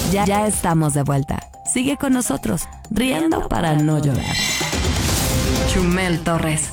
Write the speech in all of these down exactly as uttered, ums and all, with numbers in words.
Ya, ya estamos de vuelta. Sigue con nosotros, riendo para no llorar. Chumel Torres.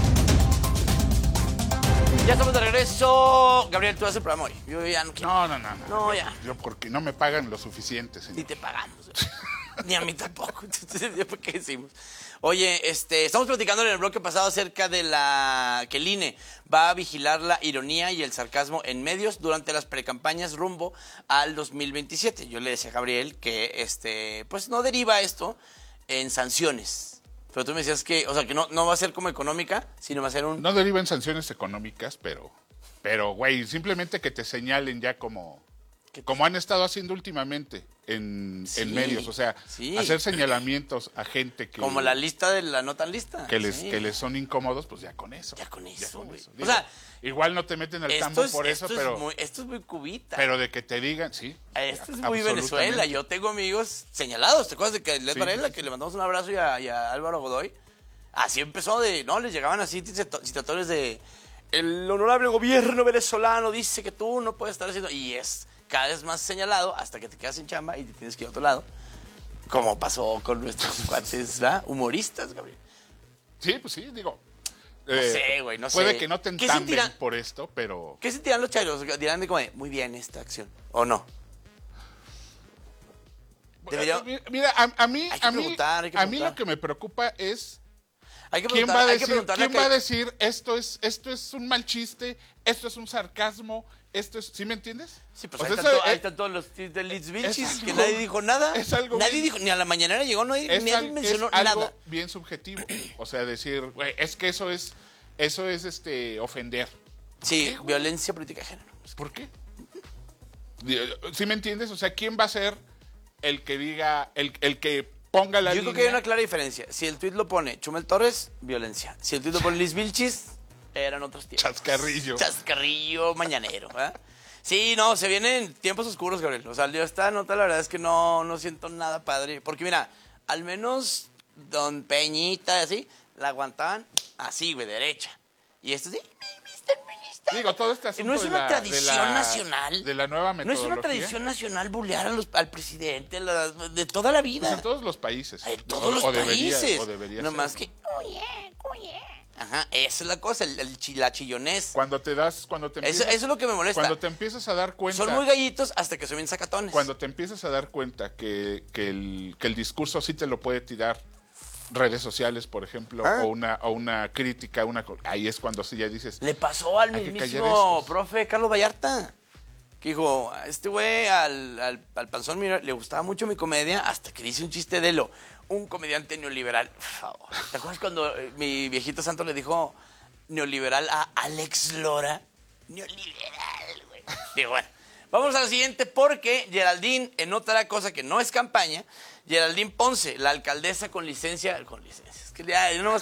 Ya estamos de regreso. Gabriel, tú haces el programa hoy. Yo ya no quiero. No, no, no. No, no ya. Yo porque no me pagan lo suficiente, señor. Ni te pagamos. Ni a mí tampoco. Entonces, ¿por qué decimos? Oye, este, estamos platicando en el bloque pasado acerca de la que el I N E va a vigilar la ironía y el sarcasmo en medios durante las precampañas rumbo al dos mil veintisiete. Yo le decía a Gabriel que este, pues no deriva esto en sanciones. Pero tú me decías que, o sea, que no, no va a ser como económica, sino va a ser un... No deriva en sanciones económicas, pero, pero, güey, simplemente que te señalen ya como, como han estado haciendo últimamente en, sí, en medios. O sea, sí. hacer señalamientos a gente que... Como la lista de la no tan lista. Que les, sí. que les son incómodos, pues ya con eso. Ya con eso, güey. Digo, o sea, igual no te meten al tambo por eso, esto pero... Es muy, esto es muy cubita. Pero de que te digan, sí. Esto es muy Venezuela. Yo tengo amigos señalados. ¿Te acuerdas de que Led sí, Varela, sí. que le mandamos un abrazo y a, y a Álvaro Godoy? Así empezó de, no, les llegaban así citatorios de el honorable gobierno venezolano dice que tú no puedes estar haciendo, y es cada vez más señalado hasta que te quedas sin chamba y te tienes que ir a otro lado, como pasó con nuestros cuates, ¿verdad? Humoristas, Gabriel. Sí, pues sí, digo. No eh, sé, güey, no puede sé. Puede que no te entamben por esto, pero... ¿Qué sentirán los chairos? Dirán de como, de, muy bien esta acción, ¿o no? Debería... Mira, a, a mí, a mí, a mí lo que me preocupa es hay que quién va a decir, ¿quién que... va a decir esto es, esto es un mal chiste, esto es un sarcasmo, esto es, ¿sí me entiendes? Sí, pues o ahí, sea, están, eso, ahí es, están todos los chistes de Liz Vilchis, que nadie dijo nada. Es algo nadie bien, dijo, ni a la mañanera llegó, no, es ni al, mencionó es algo nada. Bien subjetivo, o sea, decir, güey, es que eso es, eso es este ofender. Sí, qué, violencia política de género. ¿Por qué? ¿Sí me entiendes? O sea, ¿quién va a ser el que diga, el, el que ponga la Yo línea? creo que hay una clara diferencia. Si el tuit lo pone Chumel Torres, violencia. Si el tuit lo pone Liz Vilchis, eran otros tiempos. Chascarrillo. Chascarrillo mañanero, ¿verdad? Sí, no, se vienen tiempos oscuros, Gabriel. O sea, yo esta nota, la verdad es que no, no siento nada padre. Porque mira, al menos Don Peñita, así, la aguantaban así, güey, derecha. Y esto sí, mister Minister. Digo, todo este asunto no es una de la, tradición de la, nacional. De la nueva metodología. No es una tradición nacional bullear a los, al presidente la, de toda la vida. Pues en todos los países. En todos o, los o países. Debería, o debería no ser, más ¿no? que, oye, oye. Ajá, esa es la cosa, el, el, la chillonés. Cuando te das, cuando te empiezas, eso, eso es lo que me molesta. Cuando te empiezas a dar cuenta. Son muy gallitos hasta que son bien sacatones. Cuando te empiezas a dar cuenta que, que, el, que el discurso sí te lo puede tirar redes sociales, por ejemplo, ah. o una o una crítica, una ahí es cuando sí ya dices. Le pasó al mismísimo profe Carlos Vallarta, que dijo, este güey al, al, al panzón mira, le gustaba mucho mi comedia, hasta que dice un chiste de lo, un comediante neoliberal. Por favor. ¿Te acuerdas cuando eh, mi viejito santo le dijo neoliberal a Alex Lora? Neoliberal, güey. Digo, bueno, vamos a la siguiente porque Geraldine, en otra cosa que no es campaña, Geraldine Ponce, la alcaldesa con licencia, con licencia, es que ya, yo no